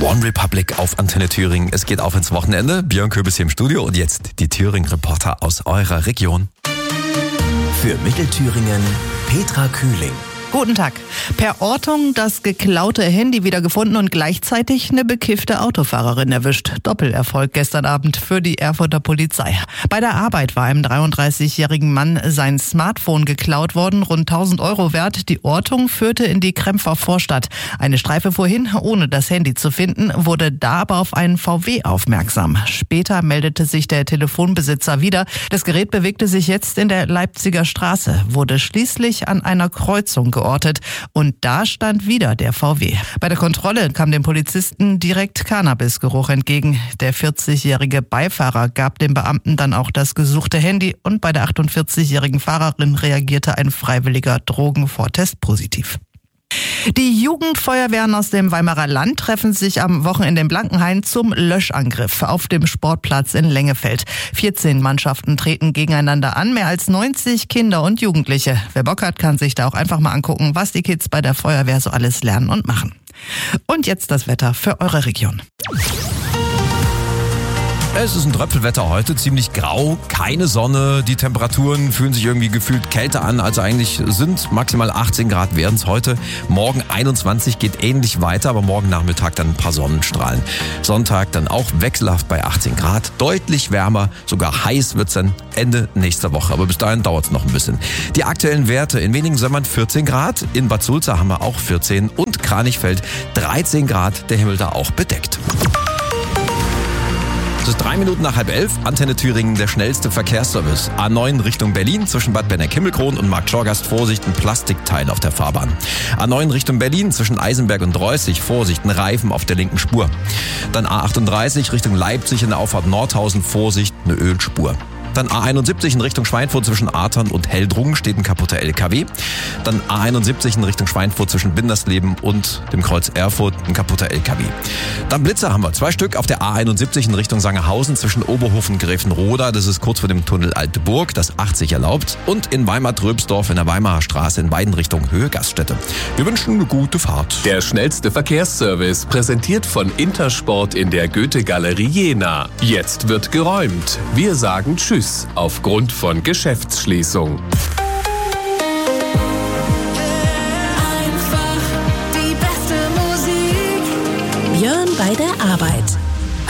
One Republic auf Antenne Thüringen. Es geht auf ins Wochenende. Björn Köbis hier im Studio und jetzt die Thüringen-Reporter aus eurer Region. Für Mittelthüringen Petra Kühling. Guten Tag. Per Ortung das geklaute Handy wieder gefunden und gleichzeitig eine bekiffte Autofahrerin erwischt. Doppelerfolg gestern Abend für die Erfurter Polizei. Bei der Arbeit war einem 33-jährigen Mann sein Smartphone geklaut worden, rund 1.000 Euro wert. Die Ortung führte in die Krempfer Vorstadt. Eine Streife fuhr hin, ohne das Handy zu finden, wurde da aber auf einen VW aufmerksam. Später meldete sich der Telefonbesitzer wieder. Das Gerät bewegte sich jetzt in der Leipziger Straße, wurde schließlich an einer Kreuzung geortet und da stand wieder der VW. Bei der Kontrolle kam dem Polizisten direkt Cannabisgeruch entgegen. Der 40-jährige Beifahrer gab dem Beamten dann auch das gesuchte Handy und bei der 48-jährigen Fahrerin reagierte ein freiwilliger Drogenvortest positiv. Die Jugendfeuerwehren aus dem Weimarer Land treffen sich am Wochenende in Blankenhain zum Löschangriff auf dem Sportplatz in Lengefeld. 14 Mannschaften treten gegeneinander an, mehr als 90 Kinder und Jugendliche. Wer Bock hat, kann sich da auch einfach mal angucken, was die Kids bei der Feuerwehr so alles lernen und machen. Und jetzt das Wetter für eure Region. Es ist ein Tröpfelwetter heute, ziemlich grau, keine Sonne. Die Temperaturen fühlen sich irgendwie gefühlt kälter an, als eigentlich sind. Maximal 18 Grad werden es heute. Morgen 21 geht ähnlich weiter, aber morgen Nachmittag dann ein paar Sonnenstrahlen. Sonntag dann auch wechselhaft bei 18 Grad. Deutlich wärmer, sogar heiß wird es dann Ende nächster Woche. Aber bis dahin dauert es noch ein bisschen. Die aktuellen Werte: in wenigen Sömmern 14 Grad. In Bad Sulza haben wir auch 14 und Kranichfeld 13 Grad. Der Himmel da auch bedeckt. Es ist 3 Minuten nach 10:30. Antenne Thüringen, der schnellste Verkehrsservice. A9 Richtung Berlin zwischen Bad Benneck-Himmelkron und Marktschorgast. Vorsicht, ein Plastikteil auf der Fahrbahn. A9 Richtung Berlin zwischen Eisenberg und Reußig. Vorsicht, ein Reifen auf der linken Spur. Dann A38 Richtung Leipzig in der Auffahrt Nordhausen. Vorsicht, eine Ölspur. Dann A71 in Richtung Schweinfurt zwischen Artern und Heldrungen steht ein kaputter LKW. Dann A71 in Richtung Schweinfurt zwischen Bindersleben und dem Kreuz Erfurt ein kaputter LKW. Dann Blitzer haben wir 2 Stück auf der A71 in Richtung Sangerhausen zwischen Oberhofen und Gräfenroda. Das ist kurz vor dem Tunnel Alte Burg, das 80 erlaubt. Und in Weimar-Tröbsdorf in der Weimarer Straße in beiden Richtungen Höhe Gaststätte. Wir wünschen eine gute Fahrt. Der schnellste Verkehrsservice, präsentiert von Intersport in der Goethe-Galerie Jena. Jetzt wird geräumt. Wir sagen Tschüss aufgrund von Geschäftsschließung. Einfach die beste Musik. Björn bei der Arbeit.